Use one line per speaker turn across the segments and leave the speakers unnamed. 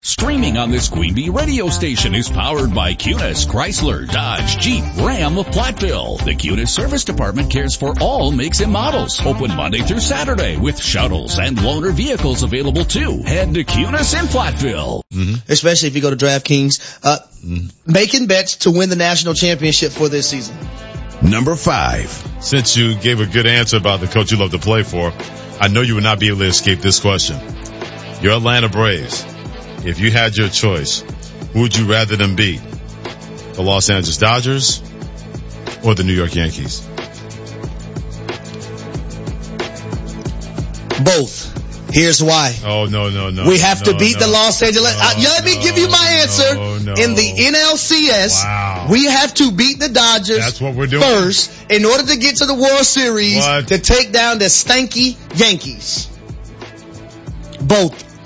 Streaming on this Queen Bee radio station is powered by Cunis, Chrysler, Dodge, Jeep, Ram of Platteville. The Cunis Service Department cares for all makes and models. Open Monday through Saturday with shuttles and loaner vehicles available too. Head to Cunis in Platteville.
Especially if you go to DraftKings. Making bets to win the national championship for this season.
Number 5.
Since you gave a good answer about the coach you love to play for, I know you would not be able to escape this question. Your Atlanta Braves. If you had your choice, who would you rather them beat? The Los Angeles Dodgers or the New York Yankees?
Both. Here's why.
Oh, no.
We have to beat the Los Angeles. Let me give you my answer. In the NLCS, we have to beat the Dodgers.
That's what we're doing
first in order to get to the World Series to take down the stanky Yankees. Both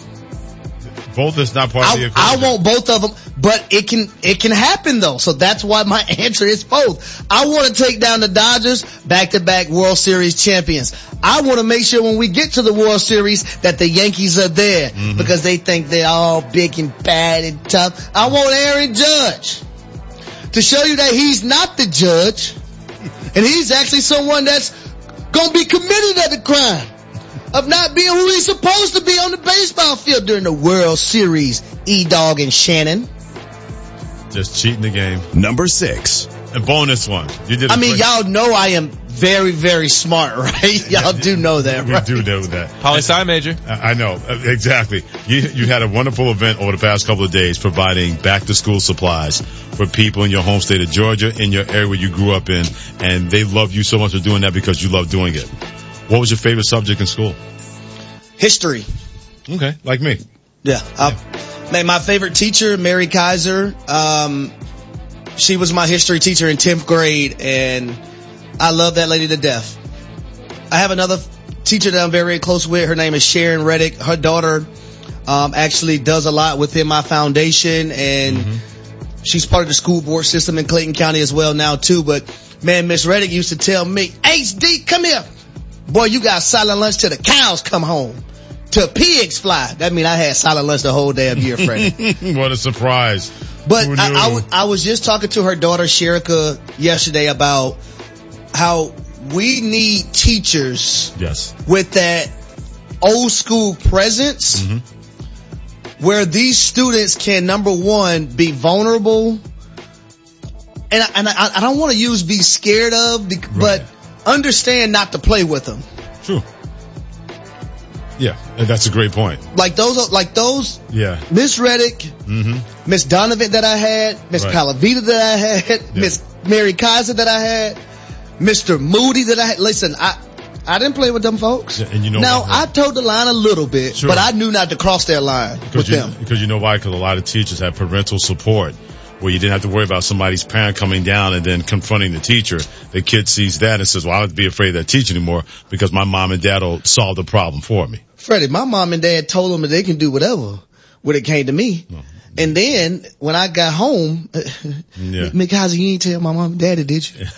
is not part of the equation.
I want both of them, but it can happen though. So that's why my answer is both. I want to take down the Dodgers, back-to-back World Series champions. I want to make sure when we get to the World Series that the Yankees are there because they think they're all big and bad and tough. I want Aaron Judge to show you that he's not the judge and he's actually someone that's going to be committed at the crime of not being who he's supposed to be on the baseball field during the World Series. E-Dog and Shannon.
Just cheating the game.
Number 6.
A bonus one.
Y'all know I am very, very smart, right? Y'all do know that, right?
We do know that.
Poli-sci major.
I know. Exactly. You had a wonderful event over the past couple of days providing back-to-school supplies for people in your home state of Georgia, in your area where you grew up in, and they love you so much for doing that because you love doing it. What was your favorite subject in school?
History.
Okay, like me.
Yeah. My favorite teacher, Mary Kaiser, she was my history teacher in 10th grade, and I love that lady to death. I have another teacher that I'm very close with. Her name is Sharon Reddick. Her daughter actually does a lot within my foundation, and she's part of the school board system in Clayton County as well now, too. But, man, Miss Reddick used to tell me, HD, come here. Boy, you got silent lunch till the cows come home. Till pigs fly. That means I had silent lunch the whole damn year, Freddie.
What a surprise.
But I was just talking to her daughter, Sherika, yesterday about how we need teachers with that old school presence where these students can, number one, be vulnerable. And I don't want to use be scared of, but understand not to play with them.
True. Yeah, that's a great point.
Like those. Yeah. Miss Reddick, Miss Donovan that I had, Miss Palavita that I had, Miss Mary Kaiser that I had, Mr. Moody that I had. Listen, I didn't play with them folks. Yeah, and you know now I towed the line a little bit, but I knew not to cross their line with them.
Because you know why? Because a lot of teachers have parental support, where you didn't have to worry about somebody's parent coming down and then confronting the teacher. The kid sees that and says, well, I don't have to be afraid of that teacher anymore because my mom and dad will solve the problem for me.
Freddie, my mom and dad told them that they can do whatever when it came to me. And then when I got home, Mikhail, you ain't tell my mom and daddy, did you?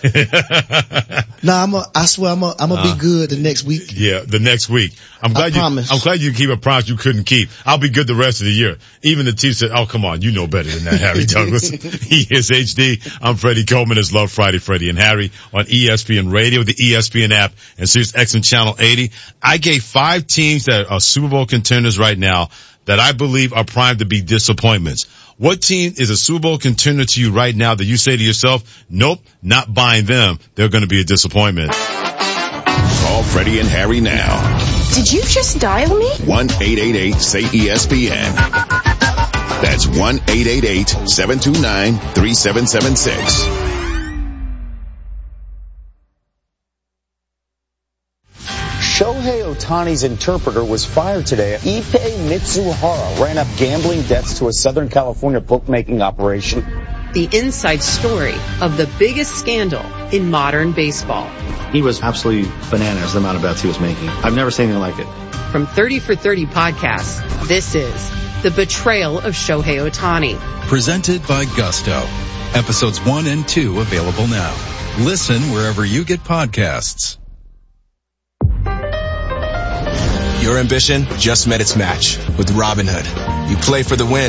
I swear I'm gonna be good the next week.
Yeah, the next week. I'm glad you keep a promise you couldn't keep. I'll be good the rest of the year. Even the teacher said, oh, come on, you know better than that, Harry Douglas. He is HD. I'm Freddie Coleman. It's Love Friday, Freddie and Harry on ESPN Radio, the ESPN app, and Sirius XM Channel 80. I gave 5 teams that are Super Bowl contenders right now that I believe are primed to be disappointments. What team is a Super Bowl contender to you right now that you say to yourself, nope, not buying them, they're going to be a disappointment?
Call Freddie and Harry now.
Did you just dial me?
1-888-SAY-ESPN. That's 1-888-729-3776.
Shohei Ohtani's interpreter was fired today. Ippei Mitsuhara ran up gambling debts to a Southern California bookmaking operation.
The inside story of the biggest scandal in modern baseball.
He was absolutely bananas, the amount of bets he was making. I've never seen anything like it.
From 30 for 30 podcasts, this is The Betrayal of Shohei Ohtani.
Presented by Gusto. Episodes 1 and 2 available now. Listen wherever you get podcasts.
Your ambition just met its match with Robinhood. You play for the win